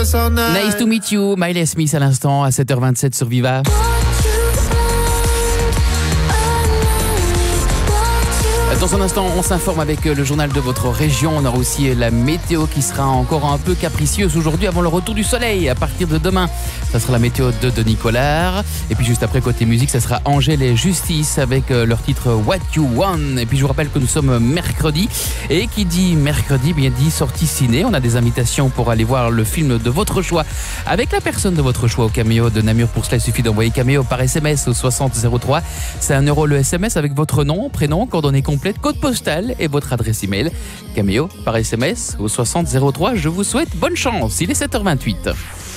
just all night. Nice to meet you, Miley Smith à l'instant, à 7h27 sur Viva. Dans un instant, on s'informe avec le journal de votre région. On aura aussi la météo qui sera encore un peu capricieuse aujourd'hui avant le retour du soleil. À partir de demain, ça sera la météo de Denis Collard. Et puis juste après, côté musique, ça sera Angèle et Justice avec leur titre What You Want. Et puis je vous rappelle que nous sommes mercredi. Et qui dit mercredi, bien dit sortie ciné. On a des invitations pour aller voir le film de votre choix avec la personne de votre choix au Caméo de Namur. Pour cela, il suffit d'envoyer Caméo par SMS au 6003. C'est 1 € le SMS avec votre nom, prénom, coordonnées complètes, code postal et votre adresse email. Caméo par SMS au 6003. Je vous souhaite bonne chance. Il est 7h28.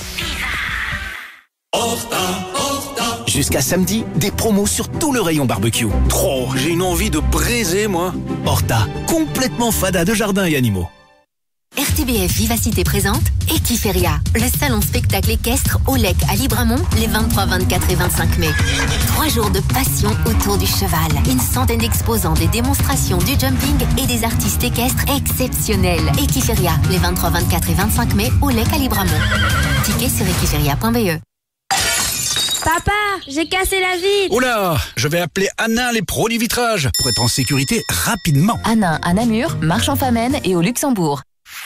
Jusqu'à samedi, des promos sur tout le rayon barbecue. Trop, j'ai une envie de braiser, moi. Horta, complètement fada de jardins et animaux. RTBF Vivacité présente Equiferia, le salon spectacle équestre au Lec à Libramont les 23, 24 et 25 mai. 3 jours de passion autour du cheval. Une centaine d'exposants, des démonstrations, du jumping et des artistes équestres exceptionnels. Equiferia, les 23, 24 et 25 mai au Lec à Libramont. Tickets sur equiferia.be. Papa, j'ai cassé la vitre. Oula, je vais appeler Anna les pros du vitrage pour être en sécurité rapidement. Anna à Namur, Marche-en-Famenne et au Luxembourg.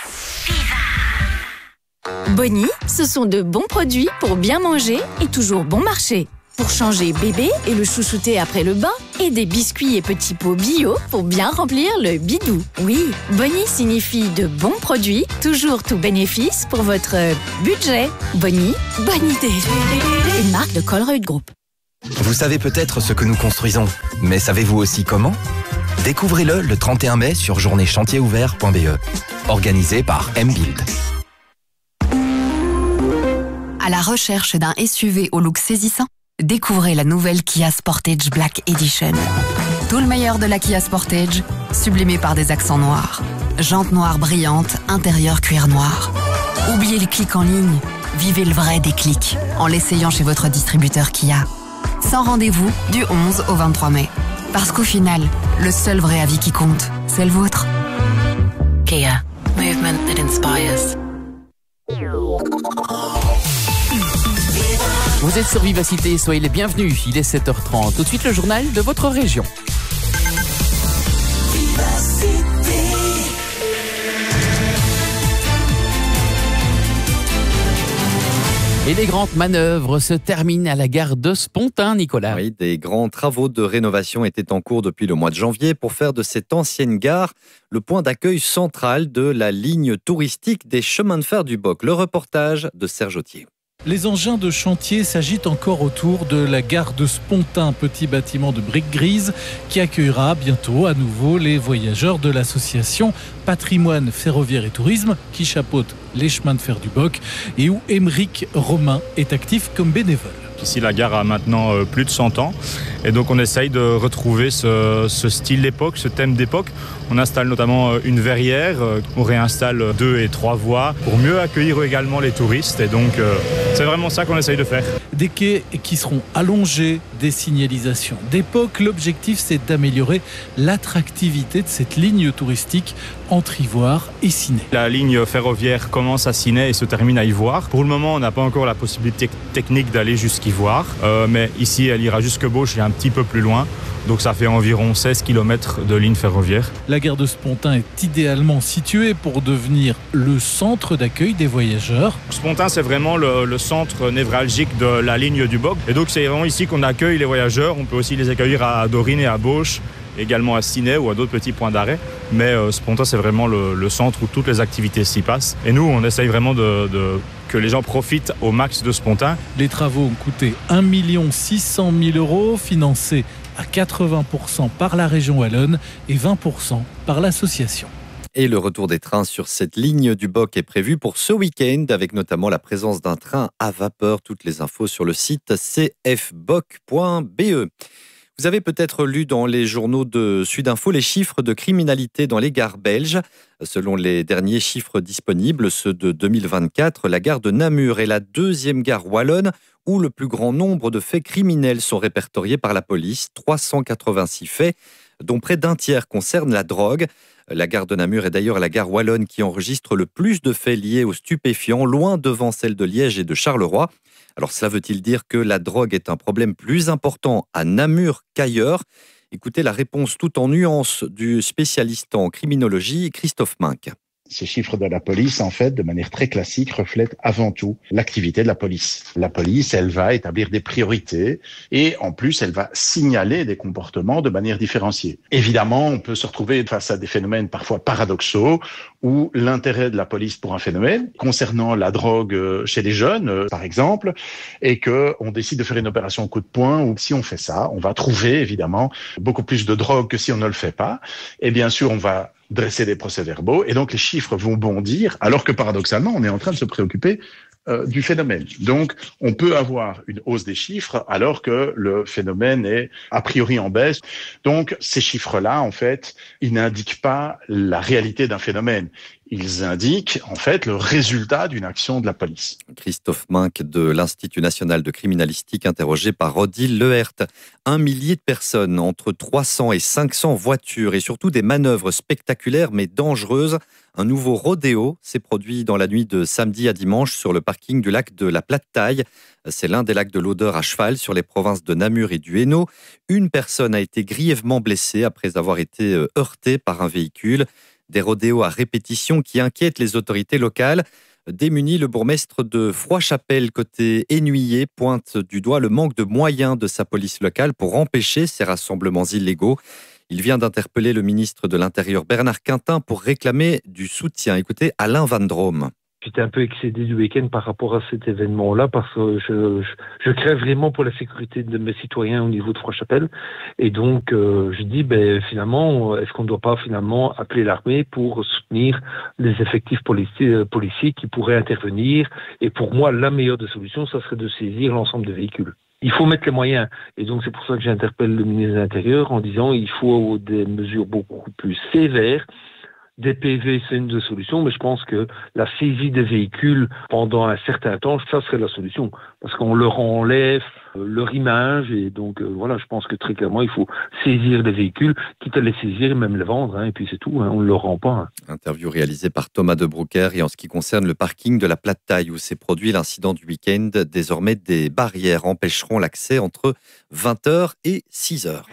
Bonnie, ce sont de bons produits pour bien manger et toujours bon marché. Pour changer bébé et le chouchouter après le bain, et des biscuits et petits pots bio pour bien remplir le bidou. Oui, Bonnie signifie de bons produits, toujours tout bénéfice pour votre budget. Bonnie, bonne idée. Une marque de Colruyt Group. Vous savez peut-être ce que nous construisons, mais savez-vous aussi comment ? Découvrez-le le 31 mai sur journée-chantier-ouvert.be. Organisé par M-Build. À la recherche d'un SUV au look saisissant, découvrez la nouvelle Kia Sportage Black Edition. Tout le meilleur de la Kia Sportage, sublimé par des accents noirs. Jantes noires brillantes, intérieur cuir noir. Oubliez les clics en ligne, vivez le vrai déclic en l'essayant chez votre distributeur Kia. Sans rendez-vous du 11 au 23 mai. Parce qu'au final, le seul vrai avis qui compte, c'est le vôtre. Kia. Movement that inspires. Vous êtes sur Vivacité, soyez les bienvenus. Il est 7h30. Tout de suite, le journal de votre région. Et les grandes manœuvres se terminent à la gare de Spontin, Nicolas. Oui, des grands travaux de rénovation étaient en cours depuis le mois de janvier pour faire de cette ancienne gare le point d'accueil central de la ligne touristique des chemins de fer du Boc. Le reportage de Serge Autier. Les engins de chantier s'agitent encore autour de la gare de Spontin, petit bâtiment de briques grises qui accueillera bientôt à nouveau les voyageurs de l'association Patrimoine Ferroviaire et Tourisme qui chapeaute les chemins de fer du Boc et où Émeric Romain est actif comme bénévole. Ici, la gare a maintenant plus de 100 ans et donc on essaye de retrouver ce style d'époque, ce thème d'époque. On installe notamment une verrière, on réinstalle 2 et 3 voies pour mieux accueillir également les touristes et donc c'est vraiment ça qu'on essaye de faire. Des quais qui seront allongés, des signalisations d'époque. L'objectif, c'est d'améliorer l'attractivité de cette ligne touristique entre Ivoire et Ciney. La ligne ferroviaire commence à Ciney et se termine à Ivoire. Pour le moment, on n'a pas encore la possibilité technique d'aller jusqu'Ivoire, mais ici, elle ira jusque Beauche et un petit peu plus loin. Donc ça fait environ 16 km de ligne ferroviaire. La gare de Spontin est idéalement située pour devenir le centre d'accueil des voyageurs. Spontin, c'est vraiment le centre névralgique de la ligne du Boc. Et donc c'est vraiment ici qu'on accueille les voyageurs. On peut aussi les accueillir à Dorine et à Beauche, également à Ciney ou à d'autres petits points d'arrêt. Mais Spontin, c'est vraiment le centre où toutes les activités s'y passent. Et nous, on essaye vraiment que les gens profitent au max de Spontin. Les travaux ont coûté 1 600 000 €, financés à 80% par la région wallonne et 20% par l'association. Et le retour des trains sur cette ligne du Boc est prévu pour ce week-end, avec notamment la présence d'un train à vapeur. Toutes les infos sur le site cfboc.be. Vous avez peut-être lu dans les journaux de Sudinfo les chiffres de criminalité dans les gares belges. Selon les derniers chiffres disponibles, ceux de 2024, la gare de Namur est la deuxième gare wallonne où le plus grand nombre de faits criminels sont répertoriés par la police. 386 faits, dont près d'un tiers concernent la drogue. La gare de Namur est d'ailleurs la gare wallonne qui enregistre le plus de faits liés aux stupéfiants, loin devant celle de Liège et de Charleroi. Alors cela veut-il dire que la drogue est un problème plus important à Namur qu'ailleurs ? Écoutez la réponse tout en nuances du spécialiste en criminologie Christophe Minck. Ces chiffres de la police, en fait, de manière très classique, reflètent avant tout l'activité de la police. La police, elle va établir des priorités et en plus, elle va signaler des comportements de manière différenciée. Évidemment, on peut se retrouver face à des phénomènes parfois paradoxaux où l'intérêt de la police pour un phénomène, concernant la drogue chez les jeunes, par exemple, est que on décide de faire une opération coup de poing où si on fait ça, on va trouver évidemment beaucoup plus de drogue que si on ne le fait pas. Et bien sûr, on va dresser des procès-verbaux et donc les chiffres vont bondir alors que paradoxalement on est en train de se préoccuper du phénomène. Donc on peut avoir une hausse des chiffres alors que le phénomène est a priori en baisse. Donc ces chiffres-là en fait, ils n'indiquent pas la réalité d'un phénomène. Ils indiquent en fait le résultat d'une action de la police. Christophe Minck de l'Institut national de criminalistique interrogé par Odile Lehert. 1 millier de personnes, entre 300 et 500 voitures et surtout des manœuvres spectaculaires mais dangereuses. Un nouveau rodéo s'est produit dans la nuit de samedi à dimanche sur le parking du lac de la Plate-Taille. C'est l'un des lacs de l'Odeur à cheval sur les provinces de Namur et du Hainaut. Une personne a été grièvement blessée après avoir été heurtée par un véhicule. Des rodéos à répétition qui inquiètent les autorités locales. Démuni, le bourgmestre de Froidchapelle, côté Énuillé, pointe du doigt le manque de moyens de sa police locale pour empêcher ces rassemblements illégaux. Il vient d'interpeller le ministre de l'Intérieur Bernard Quintin pour réclamer du soutien. Écoutez Alain Van Drome. J'étais un peu excédé du week-end par rapport à cet événement-là parce que je crève vraiment pour la sécurité de mes citoyens au niveau de Froidchapelle. Et donc, je dis, finalement, est-ce qu'on ne doit pas finalement appeler l'armée pour soutenir les effectifs policiers qui pourraient intervenir? Et pour moi, la meilleure des solutions, ça serait de saisir l'ensemble des véhicules. Il faut mettre les moyens. Et donc, c'est pour ça que j'interpelle le ministre de l'Intérieur en disant il faut des mesures beaucoup plus sévères. Des PV, c'est une des solutions, mais je pense que la saisie des véhicules pendant un certain temps, ça serait la solution. Parce qu'on leur enlève leur image et donc voilà, je pense que très clairement, il faut saisir des véhicules, quitte à les saisir et même les vendre, et puis c'est tout, on ne le rend pas. Interview réalisée par Thomas de Broucker et en ce qui concerne le parking de la Plate-Taille où s'est produit l'incident du week-end, désormais des barrières empêcheront l'accès entre 20h et 6h.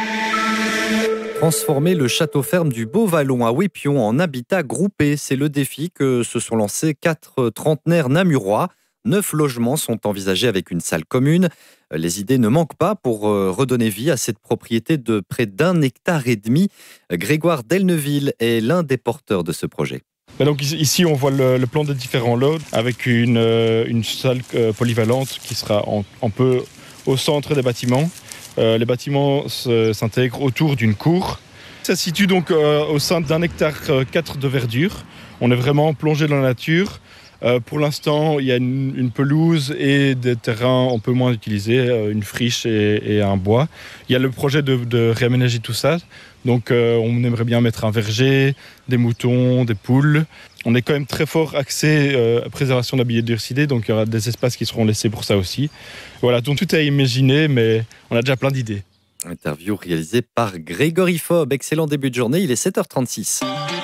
Transformer le château ferme du Beau-Vallon à Wépion en habitat groupé, c'est le défi que se sont lancés 4 trentenaires namurois. 9 logements sont envisagés avec une salle commune. Les idées ne manquent pas pour redonner vie à cette propriété de près d'1,5 hectare. Grégoire Delneville est l'un des porteurs de ce projet. Donc ici, on voit le plan des différents lots avec une salle polyvalente qui sera un peu au centre des bâtiments. Les bâtiments s'intègrent autour d'une cour. Ça se situe donc au sein d'1,4 hectare de verdure. On est vraiment plongé dans la nature. Pour l'instant, il y a une pelouse et des terrains un peu moins utilisés, une friche et un bois. Il y a le projet de réaménager tout ça. Donc on aimerait bien mettre un verger, des moutons, des poules. On est quand même très fort axé préservation de la biodiversité, donc il y aura des espaces qui seront laissés pour ça aussi. Voilà, donc tout est à imaginer, mais on a déjà plein d'idées. Interview réalisée par Grégory Fob. Excellent début de journée, il est 7h36.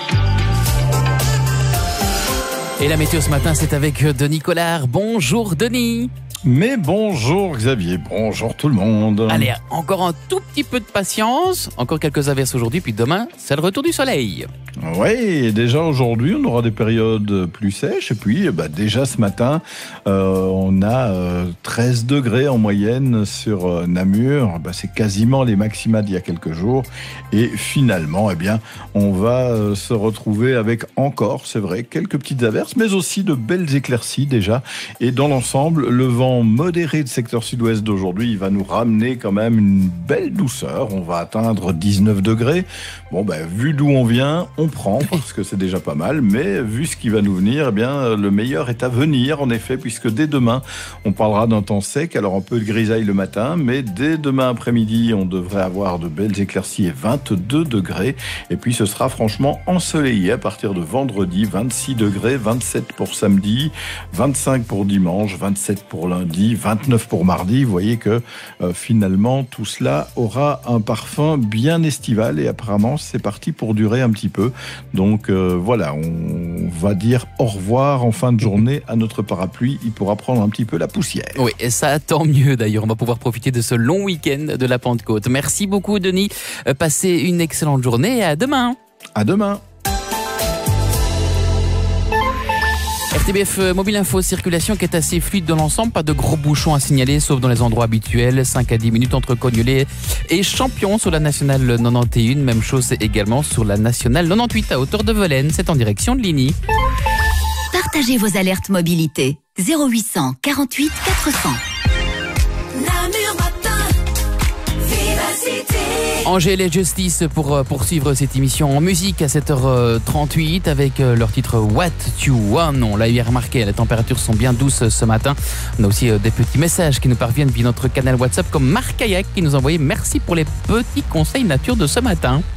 Et la météo ce matin, c'est avec Denis Collard. Bonjour Denis. Mais bonjour Xavier, bonjour tout le monde. Allez, encore un tout petit peu de patience. Encore quelques averses aujourd'hui, puis demain, c'est le retour du soleil. Oui, déjà aujourd'hui, on aura des périodes plus sèches. Et puis, déjà ce matin, on a 13 degrés en moyenne sur Namur. C'est quasiment les maxima d'il y a quelques jours. Et finalement, on va se retrouver avec encore, c'est vrai, quelques petites averses, mais aussi de belles éclaircies déjà. Et dans l'ensemble, le vent modéré de secteur sud-ouest d'aujourd'hui, il va nous ramener quand même une belle douceur. On va atteindre 19 degrés. Vu d'où on vient, on prend parce que c'est déjà pas mal, mais vu ce qui va nous venir, le meilleur est à venir en effet, puisque dès demain, on parlera d'un temps sec, alors un peu de grisaille le matin, mais dès demain après-midi, on devrait avoir de belles éclaircies et 22 degrés, et puis ce sera franchement ensoleillé à partir de vendredi, 26 degrés, 27 pour samedi, 25 pour dimanche, 27 pour lundi. lundi, 29 pour mardi. Vous voyez que finalement, tout cela aura un parfum bien estival et apparemment, c'est parti pour durer un petit peu. Donc voilà, on va dire au revoir en fin de journée à notre parapluie. Il pourra prendre un petit peu la poussière. Oui, et ça, tant mieux d'ailleurs. On va pouvoir profiter de ce long week-end de la Pentecôte. Merci beaucoup, Denis. Passez une excellente journée et à demain. À demain. RTBF Mobile Info, circulation qui est assez fluide dans l'ensemble, pas de gros bouchons à signaler, sauf dans les endroits habituels, 5 à 10 minutes entre Cognolet et Champion sur la nationale 91, même chose également sur la nationale 98 à hauteur de Velaine, c'est en direction de Ligny. Partagez vos alertes mobilité. 0800 48 400. Namur Matin, Vivacité. Angèle et Justice pour poursuivre cette émission en musique à 7h38 avec leur titre What You Want. On l'a bien remarqué, les températures sont bien douces ce matin. On a aussi des petits messages qui nous parviennent via notre canal WhatsApp comme Marc Kayak qui nous a envoyé merci pour les petits conseils nature de ce matin.